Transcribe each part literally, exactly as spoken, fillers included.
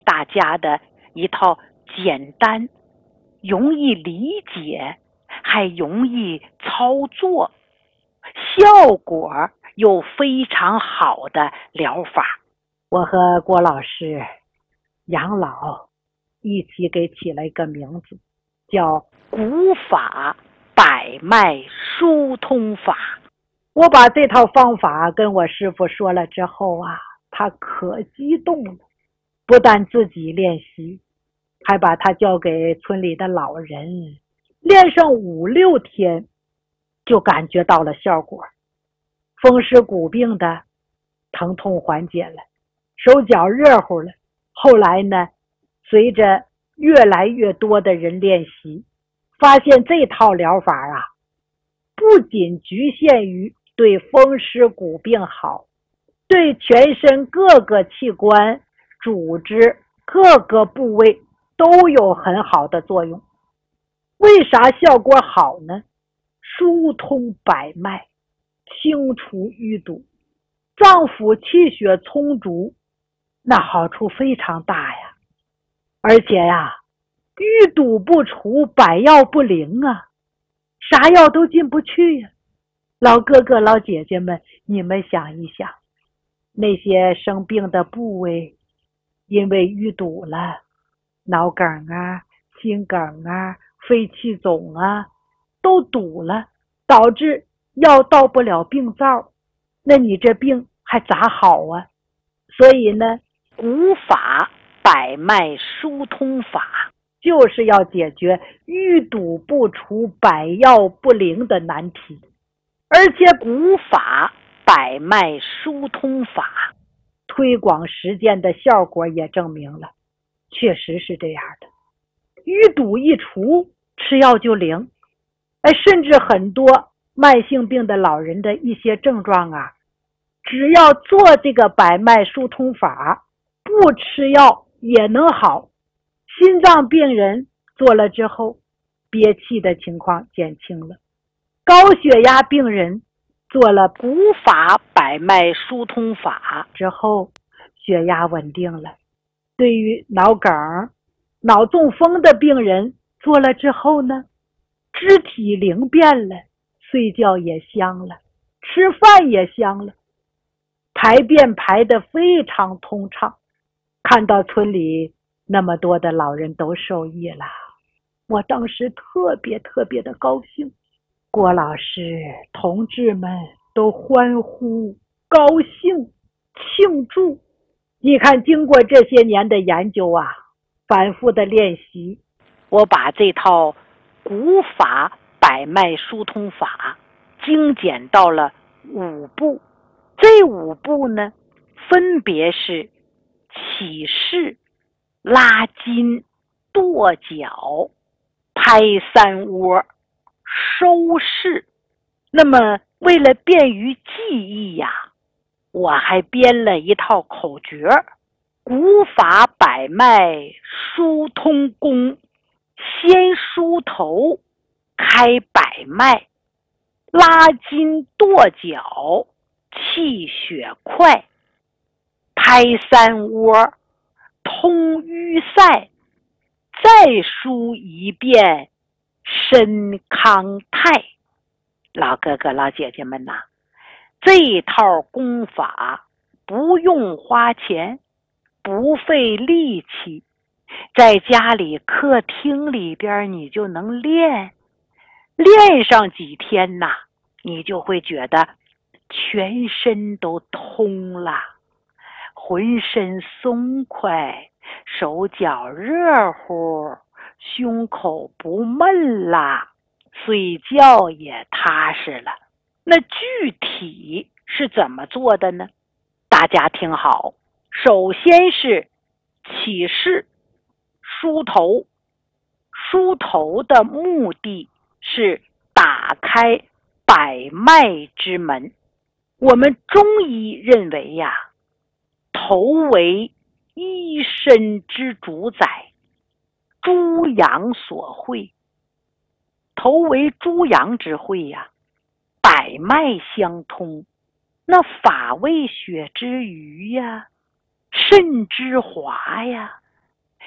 大家的一套简单、容易理解，还容易操作，效果又非常好的疗法。我和郭老师、杨老一起给起了一个名字，叫古法百脉疏通法。我把这套方法跟我师父说了之后啊，他可激动了，不但自己练习，还把它交给村里的老人，练上五六天就感觉到了效果，风湿骨病的疼痛缓解了，手脚热乎了。后来呢，随着越来越多的人练习，发现这套疗法啊，不仅局限于对风湿骨病好，对全身各个器官、组织、各个部位都有很好的作用。为啥效果好呢？疏通百脉，清除淤堵，脏腑气血充足，那好处非常大呀。而且呀，淤堵不除，百药不灵啊，啥药都进不去呀。老哥哥老姐姐们，你们想一想，那些生病的部位因为淤堵了，脑梗啊、心梗啊、肺气肿啊都堵了，导致药到不了病灶，那你这病还咋好啊？所以呢，古法百脉疏通法就是要解决淤堵不除、百药不灵的难题。而且古法百脉疏通法推广实践的效果也证明了，确实是这样的。淤堵一除，吃药就灵。哎，甚至很多慢性病的老人的一些症状啊，只要做这个百脉疏通法，不吃药也能好。心脏病人做了之后，憋气的情况减轻了。高血压病人做了古法百脉疏通法之后，血压稳定了。对于脑梗、脑中风的病人做了之后呢，肢体灵便了，睡觉也香了，吃饭也香了，排便排得非常通畅。看到村里那么多的老人都受益了，我当时特别特别的高兴。郭老师同志们都欢呼、高兴、庆祝。你看，经过这些年的研究啊，反复的练习，我把这套古法百脉疏通法精简到了五步。这五步呢，分别是起势、拉筋、跺脚、拍三窝、收势。那么为了便于记忆呀，我还编了一套口诀：古法百脉疏通功，先梳头，开百脉，拉筋跺脚，气血快，拍三窝，通淤塞，再梳一遍，身康泰。老哥哥老姐姐们呐，这套功法不用花钱，不费力气，在家里客厅里边你就能练，练上几天呐，你就会觉得全身都通了，浑身松快，手脚热乎，胸口不闷啦，睡觉也踏实了。那具体是怎么做的呢？大家听好，首先是起势梳头。梳头的目的是打开百脉之门。我们中医认为呀，头为一身之主宰，诸阳所会。头为诸阳之会呀，百脉相通，那发为血之余呀，肾之华呀，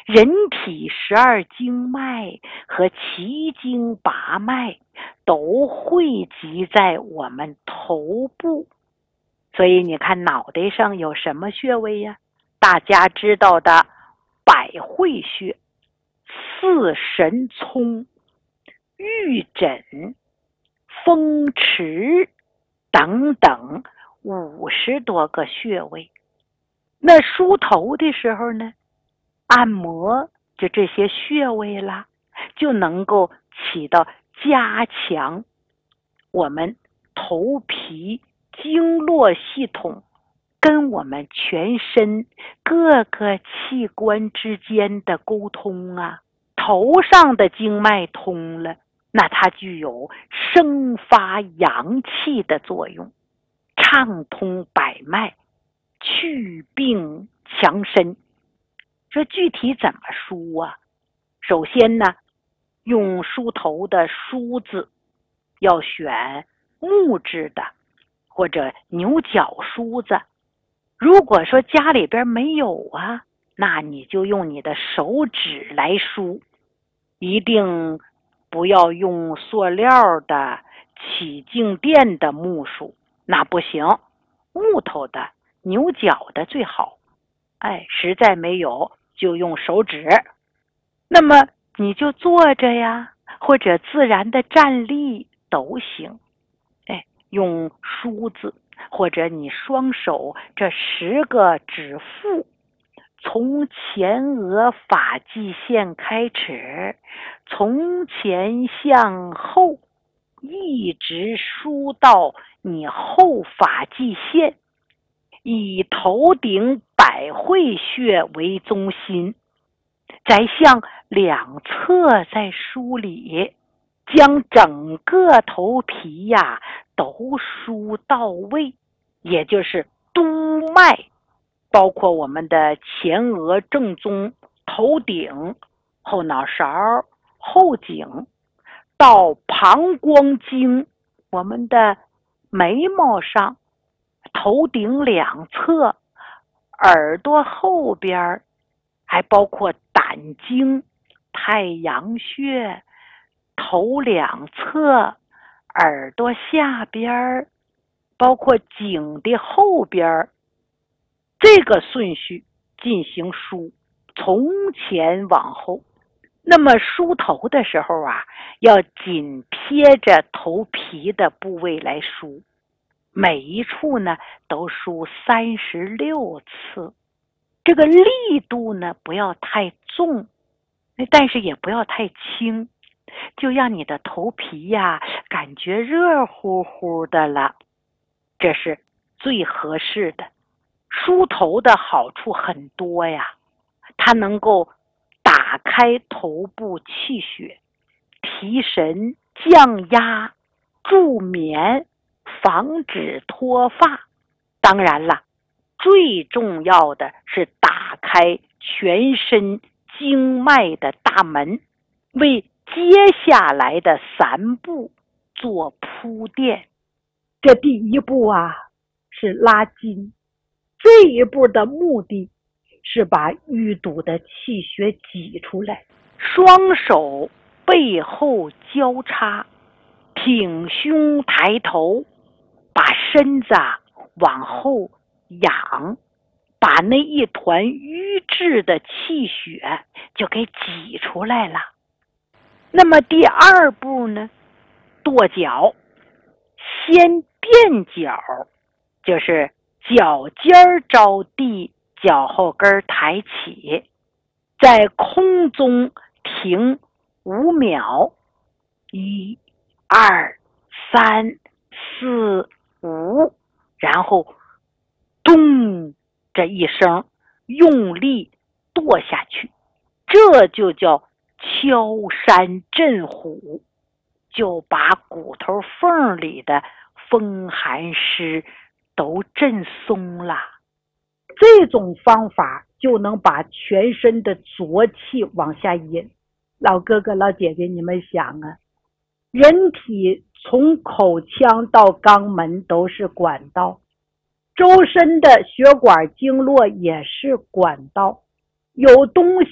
人体十二经脉和奇经八脉都汇集在我们头部，所以你看脑袋上有什么穴位呀？大家知道的百会穴、四神聪、玉枕、风池等等五十多个穴位。那梳头的时候呢，按摩就这些穴位啦，就能够起到加强我们头皮经络系统跟我们全身各个器官之间的沟通啊。头上的经脉通了，那它具有生发阳气的作用，畅通百脉，祛病强身。这具体怎么梳啊？首先呢，用梳头的梳子要选木质的或者牛角梳子。如果说家里边没有啊，那你就用你的手指来梳，一定不要用塑料的起静电的木梳，那不行，木头的牛角的最好。哎，实在没有就用手指。那么你就坐着呀，或者自然的站立都行。哎，用梳子或者你双手这十个指腹，从前额发际线开始，从前向后一直梳到你后发际线，以头顶百会穴为中心，再向两侧再梳理，将整个头皮呀都梳到位，也就是督脉，包括我们的前额正中、头顶、后脑勺、后颈，到膀胱经，我们的眉毛上、头顶两侧、耳朵后边，还包括胆经、太阳穴、头两侧、耳朵下边，包括颈的后边，这个顺序进行梳，从前往后。那么梳头的时候啊，要紧贴着头皮的部位来梳，每一处呢都梳三十六次。这个力度呢不要太重，但是也不要太轻，就让你的头皮呀感觉热乎乎的了，这是最合适的。梳头的好处很多呀，它能够打开头部气血，提神降压，助眠，防止脱发。当然了，最重要的是打开全身经脉的大门，为接下来的三步做铺垫。这第一步啊是拉筋，这一步的目的是把淤堵的气血挤出来。双手背后交叉，挺胸抬头，把身子往后仰，把那一团瘀滞的气血就给挤出来了。那么第二步呢，跺脚，先垫脚，就是脚尖着地，脚后跟抬起，在空中停五秒，一、二、三、四、五，然后咚这一声用力跺下去，这就叫敲山震虎，就把骨头缝里的风寒湿都震松了。这种方法就能把全身的浊气往下引。老哥哥老姐姐，你们想啊，人体从口腔到肛门都是管道，周身的血管经络也是管道，有东西